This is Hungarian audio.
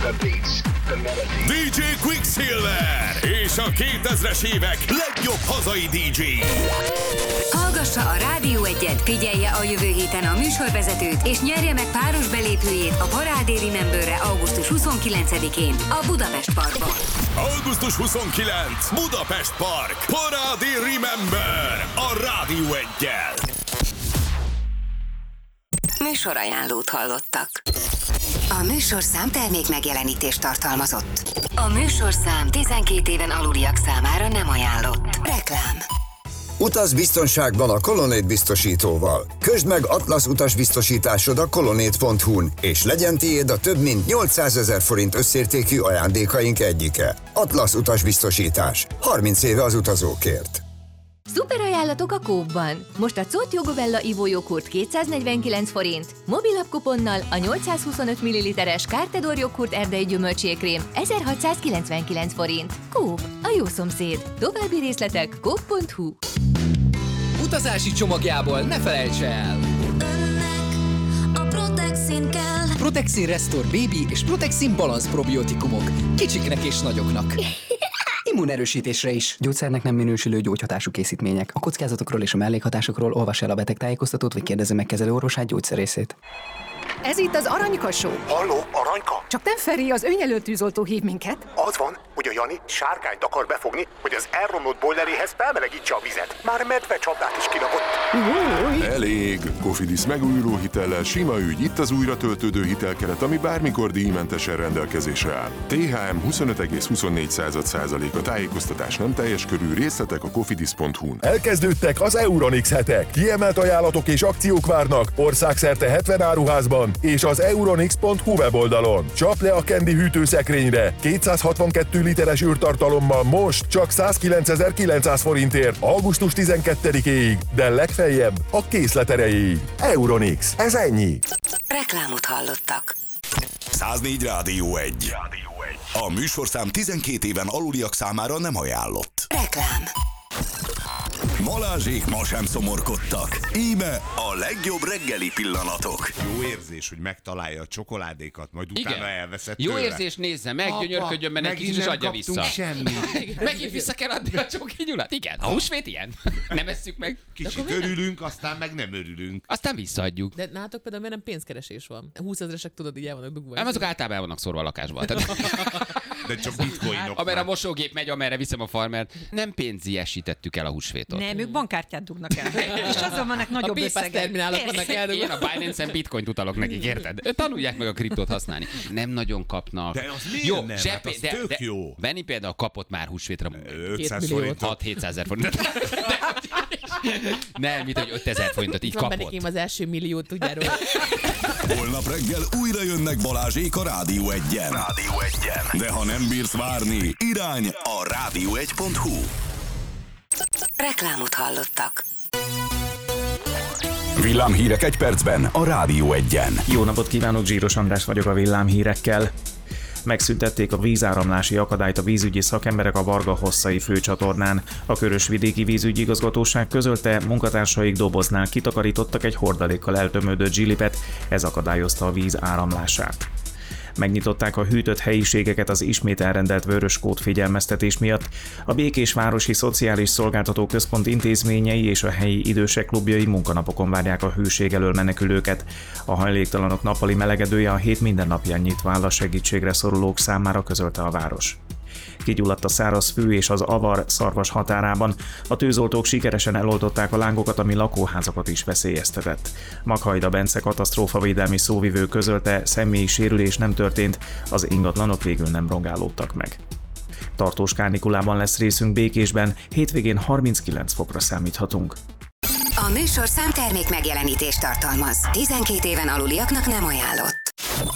DJ Quicksilver és a 2000-es évek legjobb hazai DJ-i. Hallgassa a Rádió 1-et, figyelje a jövő héten a műsorvezetőt, és nyerje meg páros belépőjét a Parádé Rememberre augusztus 29-én a Budapest Parkban. Augusztus 29. Budapest Park. Parádé Remember a Rádió 1-jel. Műsorajánlót hallottak. A műsorszám termék megjelenítést tartalmazott. A műsorszám 12 éven aluliak számára nem ajánlott. Reklám. Utaz biztonságban a Colonnade biztosítóval. Közd meg Atlasz utasbiztosításod a colonnade.hu-n, és legyen tiéd a több mint 800 000 forint összértékű ajándékaink egyike. Atlasz utasbiztosítás. 30 éve az utazókért. Szuper ajánlatok a Coop-ban. Most a Colt Jogobella ivójoghurt 249 forint, mobilabb kuponnal a 825 ml-es Cartedor joghurt erdei gyümölcsékrém 1699 forint. Coop, a jó szomszéd. További részletek coop.hu. Utazási csomagjából ne felejts el! Önnek a Protexin kell. Protexin Restore Baby és Protexin Balance probiotikumok. Kicsiknek és nagyoknak. Immunerősítésre is. Gyógyszernek nem minősülő gyógyhatású készítmények. A kockázatokról és a mellékhatásokról olvass el a betegtájékoztatót, vagy kérdezze meg kezelőorvosát, gyógyszerészét. Ez itt az Aranyka Show. Halló, Aranyka? Csak nem Feri, az önjelölt tűzoltó hív minket. Az van, hogy a Jani sárkányt akar befogni, hogy az elromlott bojleréhez felmelegítse a vizet. Már medvecsapdát is kilapott. Elég! Cofidis megújuló hitellel sima ügy, itt az újra töltődő hitelkeret, ami bármikor díjmentesen rendelkezésre áll. THM 25,24%. A tájékoztatás nem teljes körű, részletek a cofidis.hu-n. Elkezdődtek az Euronix hetek. Kiemelt ajánlatok és akciók várnak országszerte 70 áruházban és az euronix.hu weboldalon. Csap le a Candy hűtőszekrényre 262 literes űrtartalommal most csak 109.900 forintért augusztus 12-éig, de legfeljebb a készlet erejéig. Euronix, ez ennyi. Reklámot hallottak. 104 Rádió 1. A műsorszám 12 éven aluliak számára nem ajánlott. Reklám. Balázsék ma sem szomorkodtak. Íme a legjobb reggeli pillanatok. Jó érzés, hogy megtalálja a csokoládékat, majd utána elveszett Jó tőle. érzés, nézze meg, gyönyörködjön benne egy kicsit, és adja vissza. Megint vissza kell adni a csoki nyulat. Igen, a húsvét ilyen. Nem esszük meg. Kicsit örülünk, aztán meg nem örülünk. Aztán visszaadjuk. De nálatok például miért nem pénzkeresés van? 20 000-esek tudod, így el vannak dugva. Nem, azok általában el vannak szórva a lakásban. De csak bitcoinok. Amerre a mosógép megy, amerre viszem a farmert. Nem pénziesítettük el a húsvétot. Nem, ők bankkártyát dugnak el. És azon vannak nagyobb összegek. terminálok vannak eldugva. Én a Binance-en bitcoint utalok nekik, érted? Tanulják meg a kriptót használni. Nem nagyon kapnak. De az miért jó, nem? Hát az tök jó. Benni például kapott már húsvétra 500 forintot. 6-700 forintot. Nem, mint hogy 5000 forintot így kapott. kapott. Van nekem az első milliót, tudjáról. Holnap reggel újra jönnek Balázsék a Rádió 1-en. De ha nem bírsz várni, irány a rádió1.hu. Reklámot hallottak. Villámhírek egy percben a Rádió 1-en. Jó napot kívánok, Zsíros András vagyok a villámhírekkel. Megszüntették a vízáramlási akadályt a vízügyi szakemberek a Varga-Hosszai főcsatornán. A Körösvidéki Vízügyi Igazgatóság közölte, munkatársaik doboznál kitakarítottak egy hordalékkal eltömődött zsilipet, ez akadályozta a víz áramlását. Megnyitották a hűtött helyiségeket az ismét elrendelt vöröskód figyelmeztetés miatt. A Békésvárosi Szociális Szolgáltató Központ intézményei és a helyi idősek klubjai munkanapokon várják a hőség elől menekülőket. A hajléktalanok nappali melegedője a hét minden napján nyitva áll a segítségre szorulók számára, közölte a város. Kigyulladt a szárazfű és az avar Szarvas határában. A tűzoltók sikeresen eloltották a lángokat, ami lakóházakat is veszélyeztetett. Maghajda Bence katasztrófavédelmi szóvivő közölte, személyi sérülés nem történt, az ingatlanok végül nem rongálódtak meg. Tartós kánikulában lesz részünk Békésben, hétvégén 39 fokra számíthatunk. A műsorszám termék megjelenítést tartalmaz. 12 éven aluliaknak nem ajánlott.